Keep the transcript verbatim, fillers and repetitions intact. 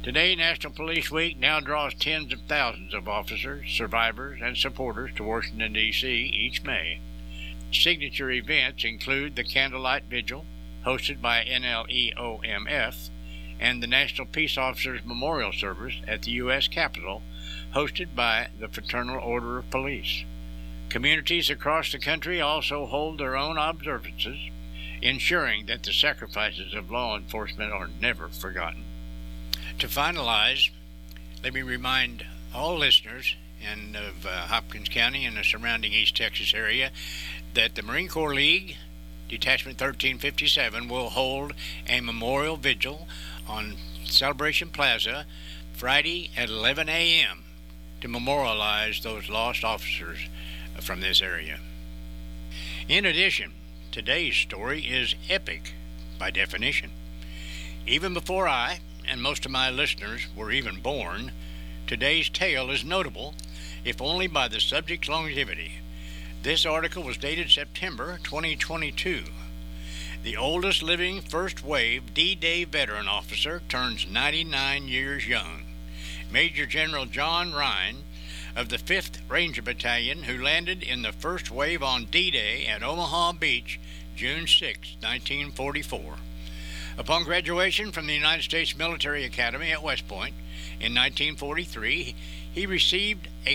Today, National Police Week now draws tens of thousands of officers, survivors, and supporters to Washington, D C each May. Signature events include the Candlelight Vigil, hosted by N L E O M F, and the National Peace Officers Memorial Service at the U S Capitol, hosted by the Fraternal Order of Police. Communities across the country also hold their own observances, ensuring that the sacrifices of law enforcement are never forgotten. To finalize, let me remind all listeners and of uh, Hopkins County and the surrounding East Texas area that the Marine Corps League, Detachment thirteen fifty-seven, will hold a memorial vigil on Celebration Plaza Friday at eleven a.m. to memorialize those lost officers from this area. In addition, today's story is epic by definition. Even before I and most of my listeners were even born, today's tale is notable, if only by the subject's longevity. This article was dated September twenty twenty-two. The oldest living first-wave D-Day veteran officer turns ninety-nine years young. Major General John Ryan of the fifth Ranger Battalion, who landed in the first wave on D-Day at Omaha Beach, June sixth, nineteen forty-four. Upon graduation from the United States Military Academy at West Point in nineteen forty-three, he received a